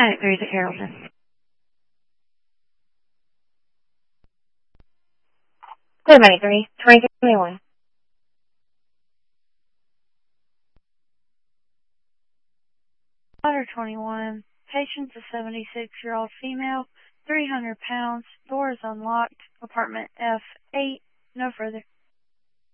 There's a Carrollton. Good 93, 2021. Water 21. Patient's a 76-year-old female, 300 pounds. Door is unlocked. Apartment F8. No further.